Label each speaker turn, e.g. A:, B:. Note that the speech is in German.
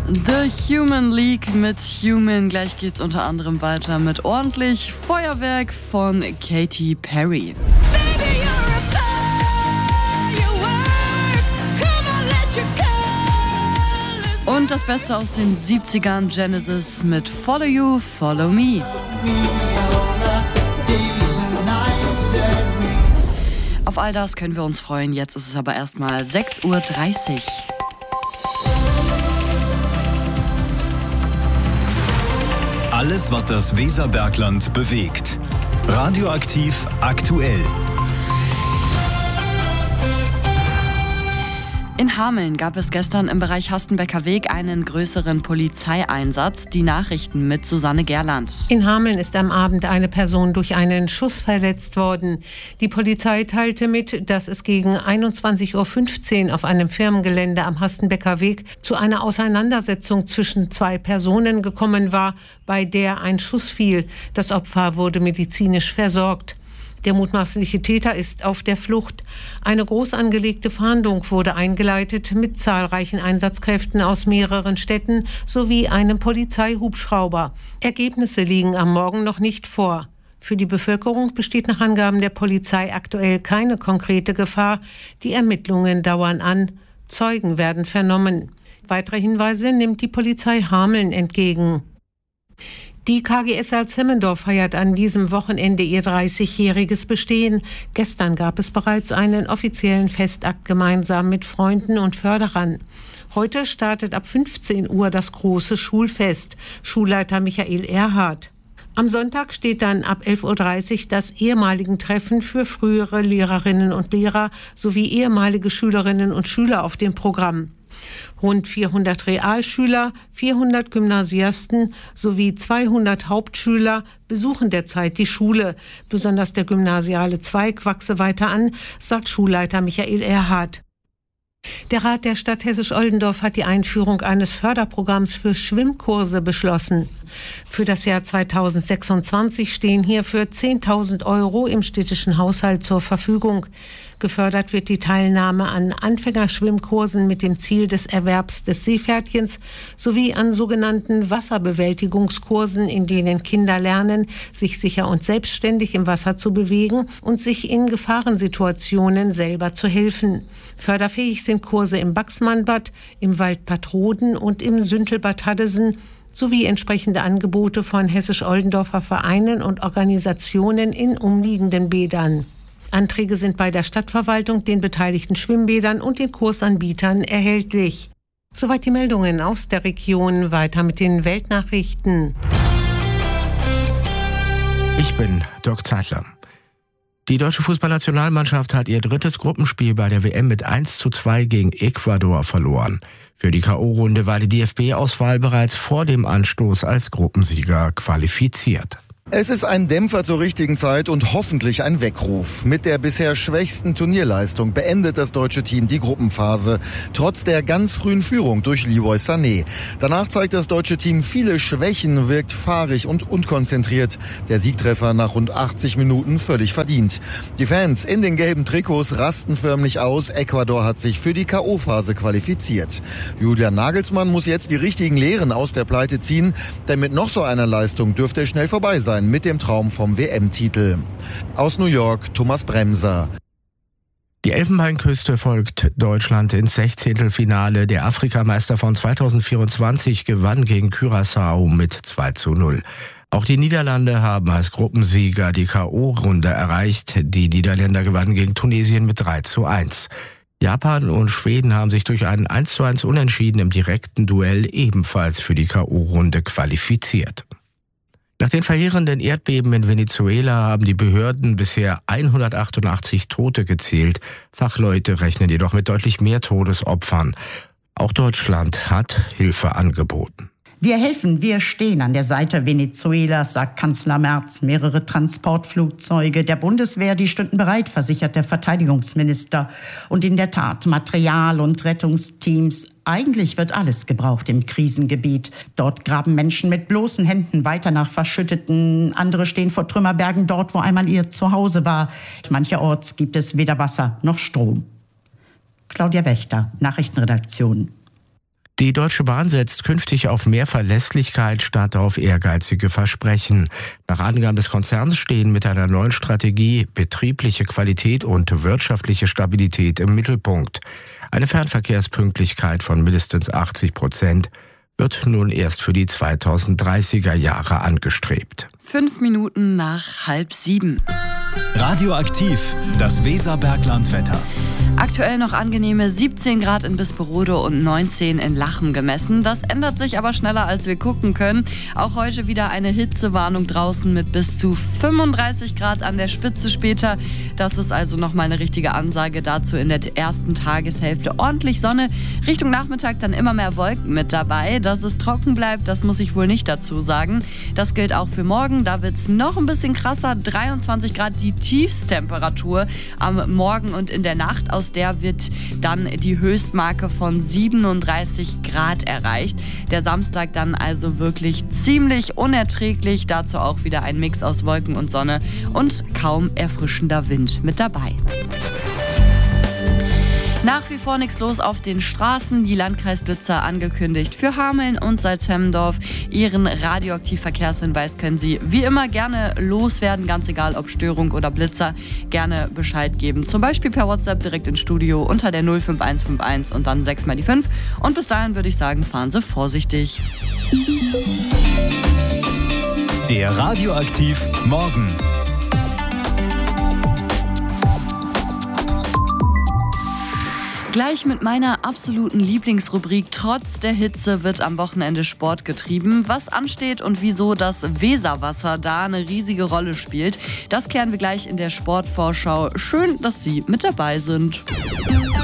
A: The Human League mit Human. Gleich geht's unter anderem weiter mit ordentlich Feuerwerk von Katy Perry. Und das Beste aus den 70ern, Genesis mit Follow You, Follow Me. Auf all das können wir uns freuen. Jetzt ist es aber erstmal 6:30 Uhr.
B: Alles, was das Weserbergland bewegt. Radioaktiv aktuell.
A: In Hameln gab es gestern im Bereich Hastenbecker Weg einen größeren Polizeieinsatz. Die Nachrichten mit Susanne Gerland.
C: In Hameln ist am Abend eine Person durch einen Schuss verletzt worden. Die Polizei teilte mit, dass es gegen 21:15 Uhr auf einem Firmengelände am Hastenbecker Weg zu einer Auseinandersetzung zwischen zwei Personen gekommen war, bei der ein Schuss fiel. Das Opfer wurde medizinisch versorgt. Der mutmaßliche Täter ist auf der Flucht. Eine groß angelegte Fahndung wurde eingeleitet mit zahlreichen Einsatzkräften aus mehreren Städten sowie einem Polizeihubschrauber. Ergebnisse liegen am Morgen noch nicht vor. Für die Bevölkerung besteht nach Angaben der Polizei aktuell keine konkrete Gefahr. Die Ermittlungen dauern an. Zeugen werden vernommen. Weitere Hinweise nimmt die Polizei Hameln entgegen. Die KGS Salzhemmendorf feiert an diesem Wochenende ihr 30-jähriges Bestehen. Gestern gab es bereits einen offiziellen Festakt gemeinsam mit Freunden und Förderern. Heute startet ab 15 Uhr das große Schulfest. Schulleiter Michael Erhardt. Am Sonntag steht dann ab 11:30 Uhr das ehemaligen Treffen für frühere Lehrerinnen und Lehrer sowie ehemalige Schülerinnen und Schüler auf dem Programm. Rund 400 Realschüler, 400 Gymnasiasten sowie 200 Hauptschüler besuchen derzeit die Schule. Besonders der gymnasiale Zweig wachse weiter an, sagt Schulleiter Michael Erhardt. Der Rat der Stadt Hessisch-Oldendorf hat die Einführung eines Förderprogramms für Schwimmkurse beschlossen. Für das Jahr 2026 stehen hierfür 10.000 € im städtischen Haushalt zur Verfügung. Gefördert wird die Teilnahme an Anfängerschwimmkursen mit dem Ziel des Erwerbs des Seepferdchens sowie an sogenannten Wasserbewältigungskursen, in denen Kinder lernen, sich sicher und selbstständig im Wasser zu bewegen und sich in Gefahrensituationen selber zu helfen. Förderfähig sind Kurse im Baxmannbad, im Waldbad Roden und im Süntelbad Haddesen sowie entsprechende Angebote von Hessisch-Oldendorfer Vereinen und Organisationen in umliegenden Bädern. Anträge sind bei der Stadtverwaltung, den beteiligten Schwimmbädern und den Kursanbietern erhältlich. Soweit die Meldungen aus der Region. Weiter mit den Weltnachrichten.
D: Ich bin Dirk Zeitler. Die deutsche Fußballnationalmannschaft hat ihr drittes Gruppenspiel bei der WM mit 1:2 gegen Ecuador verloren. Für die K.O.-Runde war die DFB-Auswahl bereits vor dem Anstoß als Gruppensieger qualifiziert.
E: Es ist ein Dämpfer zur richtigen Zeit und hoffentlich ein Weckruf. Mit der bisher schwächsten Turnierleistung beendet das deutsche Team die Gruppenphase, trotz der ganz frühen Führung durch Leroy Sané. Danach zeigt das deutsche Team viele Schwächen, wirkt fahrig und unkonzentriert. Der Siegtreffer nach rund 80 Minuten völlig verdient. Die Fans in den gelben Trikots rasten förmlich aus. Ecuador hat sich für die K.O.-Phase qualifiziert. Julian Nagelsmann muss jetzt die richtigen Lehren aus der Pleite ziehen, denn mit noch so einer Leistung dürfte es schnell vorbei sein mit dem Traum vom WM-Titel. Aus New York, Thomas Bremser.
D: Die Elfenbeinküste folgt Deutschland ins 16. Der Afrikameister von 2024 gewann gegen Curaçao mit 2:0. Auch die Niederlande haben als Gruppensieger die K.O.-Runde erreicht. Die Niederländer gewannen gegen Tunesien mit 3:1. Japan und Schweden haben sich durch einen 1:1 Unentschieden im direkten Duell ebenfalls für die K.O.-Runde qualifiziert. Nach den verheerenden Erdbeben in Venezuela haben die Behörden bisher 188 Tote gezählt. Fachleute rechnen jedoch mit deutlich mehr Todesopfern. Auch Deutschland hat Hilfe angeboten.
F: Wir helfen, wir stehen an der Seite Venezuelas, sagt Kanzler Merz. Mehrere Transportflugzeuge der Bundeswehr, die stünden bereit, versichert der Verteidigungsminister. Und in der Tat, Material und Rettungsteams. Eigentlich wird alles gebraucht im Krisengebiet. Dort graben Menschen mit bloßen Händen weiter nach Verschütteten. Andere stehen vor Trümmerbergen dort, wo einmal ihr Zuhause war. Mancherorts gibt es weder Wasser noch Strom. Claudia Wächter, Nachrichtenredaktion.
D: Die Deutsche Bahn setzt künftig auf mehr Verlässlichkeit statt auf ehrgeizige Versprechen. Nach Angaben des Konzerns stehen mit einer neuen Strategie betriebliche Qualität und wirtschaftliche Stabilität im Mittelpunkt. Eine Fernverkehrspünktlichkeit von mindestens 80% wird nun erst für die 2030er Jahre angestrebt.
A: 5 Minuten nach 6:30.
B: Radioaktiv, das Weserberglandwetter.
A: Aktuell noch angenehme 17 Grad in Bisperode und 19 in Lachem gemessen. Das ändert sich aber schneller, als wir gucken können. Auch heute wieder eine Hitzewarnung draußen mit bis zu 35 Grad an der Spitze später. Das ist also nochmal eine richtige Ansage dazu in der ersten Tageshälfte. Ordentlich Sonne, Richtung Nachmittag dann immer mehr Wolken mit dabei. Dass es trocken bleibt, das muss ich wohl nicht dazu sagen. Das gilt auch für morgen. Da wird es noch ein bisschen krasser. 23 Grad die Tiefstemperatur am Morgen und in der Nacht. Aus der wird dann die Höchstmarke von 37 Grad erreicht. Der Samstag dann also wirklich ziemlich unerträglich. Dazu auch wieder ein Mix aus Wolken und Sonne und kaum erfrischender Wind mit dabei. Nach wie vor nichts los auf den Straßen. Die Landkreisblitzer angekündigt für Hameln und Salzhemmendorf. Ihren Radioaktiv-Verkehrshinweis können Sie wie immer gerne loswerden, ganz egal ob Störung oder Blitzer. Gerne Bescheid geben. Zum Beispiel per WhatsApp direkt ins Studio unter der 05151 und dann 6 mal die 5. Und bis dahin würde ich sagen, fahren Sie vorsichtig.
B: Der Radioaktiv Morgen.
A: Gleich mit meiner absoluten Lieblingsrubrik. Trotz der Hitze wird am Wochenende Sport getrieben. Was ansteht und wieso das Weserwasser da eine riesige Rolle spielt, das klären wir gleich in der Sportvorschau. Schön, dass Sie mit dabei sind.